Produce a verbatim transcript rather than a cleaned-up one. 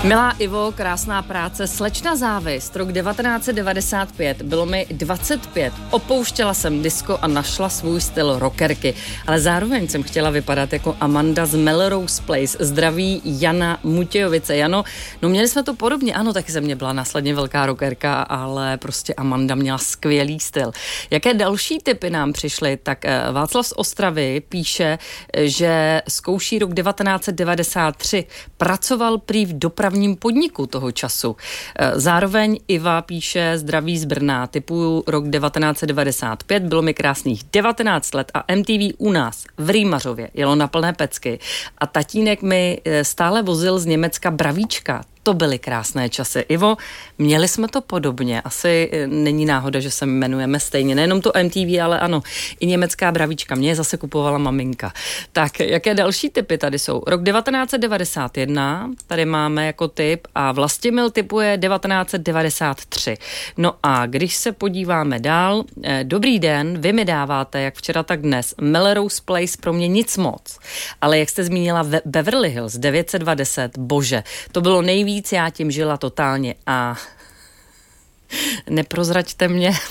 Milá Ivo, krásná práce, Slečna závist, rok devatenáct set devadesát pět, bylo mi dvacet pět, opouštěla jsem disco a našla svůj styl rockerky, ale zároveň jsem chtěla vypadat jako Amanda z Melrose Place. Zdraví Jana Mutějovice. Jano, no měli jsme to podobně, ano, taky ze mě byla následně velká rockerka, ale prostě Amanda měla skvělý styl. Jaké další tipy nám přišly? Tak Václav z Ostravy píše, že zkouší rok devatenáct set devadesát tři, pracoval prý v dopravním podniku toho času. Zároveň Iva píše, zdraví z Brna, typuju rok devatenáct set devadesát pět, bylo mi krásných devatenáct let a M T V u nás v Rýmařově jelo na plné pecky a tatínek mi stále vozil z Německa bravíčka. To byly krásné časy. Ivo, měli jsme to podobně. Asi není náhoda, že se jmenujeme stejně. Nejenom to M T V, ale ano, i německá bravíčka. Mě je zase kupovala maminka. Tak, jaké další tipy tady jsou? Rok devatenáct set devadesát jedna, tady máme jako tip a Vlastimil tipuje devatenáct set devadesát tři. No a když se podíváme dál, dobrý den, vy mi dáváte, jak včera, tak dnes, Melrose Place pro mě nic moc. Ale jak jste zmínila Beverly Hills devět set dvacet, bože, to bylo nejvíc, já tím žila totálně a neprozraďte mě,